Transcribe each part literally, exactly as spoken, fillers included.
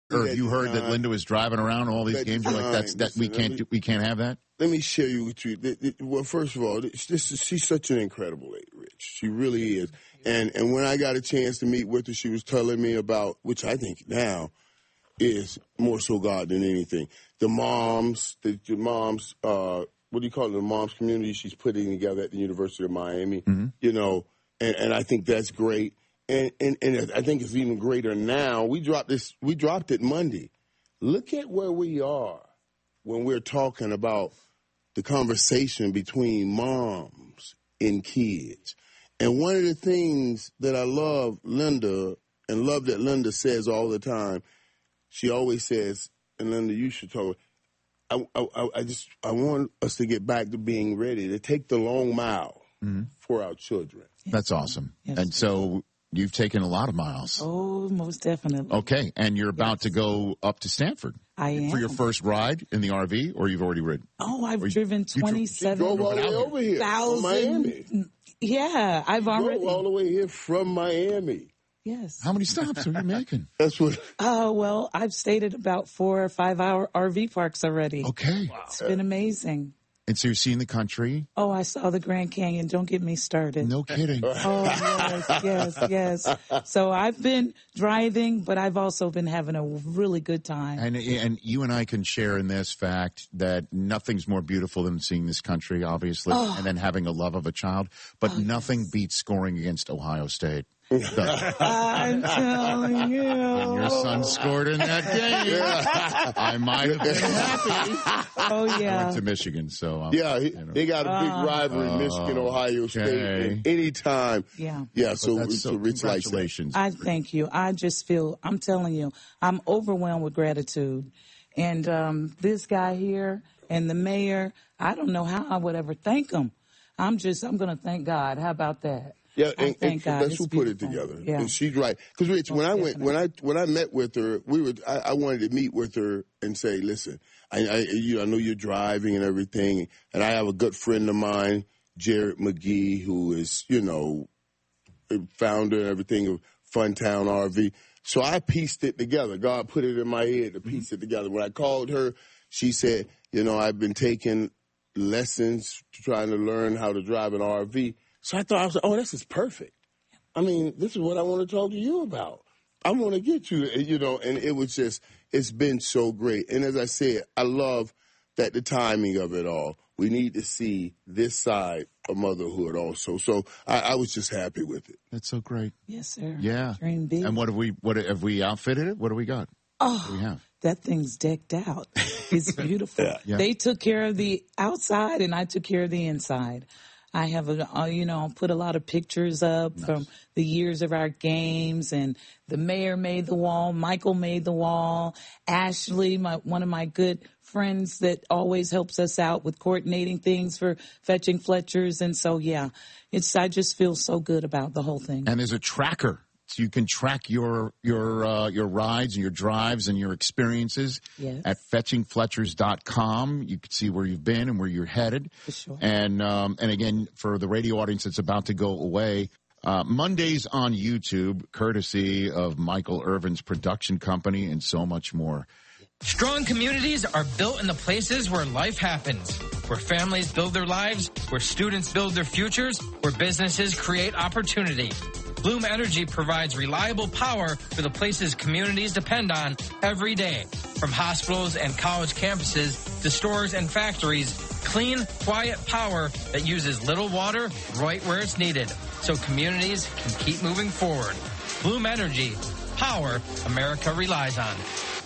Or have you heard that Linda was driving around all these that games? You're like, that's that we can't do, we can't have that. Let me share you with you. Well, first of all, this, this is, she's such an incredible lady, Rich. She really is. And and when I got a chance to meet with her, she was telling me about, which I think now is more so God than anything. The moms, the, the moms, uh, what do you call it? The moms community she's putting together at the University of Miami. Mm-hmm. You know, and, and I think that's great. And, and and I think it's even greater now. We dropped this. We dropped it Monday. Look at where we are when we're talking about the conversation between moms and kids. And one of the things that I love Linda and love that Linda says all the time, she always says, and Linda, you should talk. I, I, I just I want us to get back to being ready to take the long mile mm-hmm. for our children. That's awesome. Yes. And so. You've taken a lot of miles. Oh, most definitely. Okay, and you're about yes. to go up to Stanford. I am. For your first ride in the R V, or you've already ridden? Oh, I've you, driven twenty-seven thousand. You drove all the way over here from Miami. Yeah, I've you already. Drove all the way here from Miami. Yes. How many stops are you making? That's what. Oh, uh, well, I've stayed at about four or five hour R V parks already. Okay. Wow. It's been amazing. And so you're seeing the country? Oh, I saw the Grand Canyon. Don't get me started. No kidding. Oh, yes, yes, yes. So I've been driving, but I've also been having a really good time. And and you and I can share in this fact that nothing's more beautiful than seeing this country, obviously, oh. and then having a love of a child. But oh, nothing yes. beats scoring against Ohio State. I'm telling you. When your son scored in that game, I might have been happy. Oh, yeah. I went to Michigan, so. Um, yeah, he, you know. they got a big uh, rivalry, uh, Michigan, Ohio State, okay. anytime. Yeah. Yeah, so, so, so Rich congratulations. I thank you. I just feel, I'm telling you, I'm overwhelmed with gratitude. And um, this guy here and the mayor, I don't know how I would ever thank him. I'm just, I'm going to thank God. How about that? Yeah, and, and God, that's who put it together. Yeah. And she's right. Because Rich, when I went, when I when I met with her, we were. I, I wanted to meet with her and say, listen, I, I you know, I know you're driving and everything, and I have a good friend of mine, Jared McGee, who is, you know, founder and everything of Funtown R V. So I pieced it together. God put it in my head to piece it together. When I called her, she said, you know, I've been taking lessons trying to learn how to drive an R V. So I thought, I was like, oh, this is perfect. I mean, this is what I want to talk to you about. I want to get you, you know, and it was just, it's been so great. And as I said, I love that the timing of it all. We need to see this side of motherhood also. So I, I was just happy with it. That's so great. Yes, sir. Yeah. Dream big. And what have we, what have we outfitted it? What do we got? Oh, what do we have? That thing's decked out. It's beautiful. yeah. Yeah. They took care of the outside and I took care of the inside. I have, a, uh, you know, put a lot of pictures up nice. From the years of our games, and the mayor made the wall, Michael made the wall, Ashley, my, one of my good friends that always helps us out with coordinating things for Fetching Fletchers. And so, yeah, it's, I just feel so good about the whole thing. And there's a tracker. So you can track your your uh, your rides and your drives and your experiences yes. at fetching fletchers dot com. You can see where you've been and where you're headed. For sure. And um, and again, for the radio audience that's about to go away, uh, Mondays on YouTube, courtesy of Michael Irvin's production company, and so much more. Strong communities are built in the places where life happens, where families build their lives, where students build their futures, where businesses create opportunity. Bloom Energy provides reliable power for the places communities depend on every day. From hospitals and college campuses to stores and factories, clean, quiet power that uses little water right where it's needed, so communities can keep moving forward. Bloom Energy, power America relies on.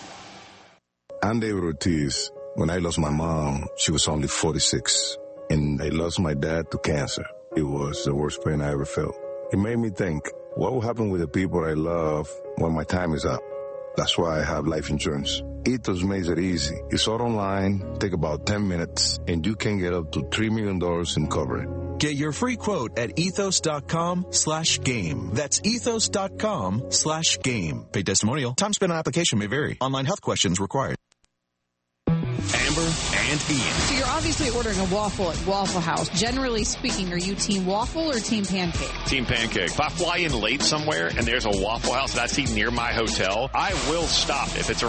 I'm David Ortiz. When I lost my mom, she was only forty-six, and I lost my dad to cancer. It was the worst pain I ever felt. It made me think, what will happen with the people I love when my time is up? That's why I have life insurance. Ethos makes it easy. It's all online, take about ten minutes, and you can get up to three million dollars in coverage. Get your free quote at ethos.com slash game. That's ethos.com slash game. Paid testimonial. Time spent on application may vary. Online health questions required. Amber and Ian. So you're obviously ordering a waffle at Waffle House. Generally speaking, are you team waffle or team pancake? Team pancake. If I fly in late somewhere and there's a Waffle House that's even near my hotel, I will stop if it's a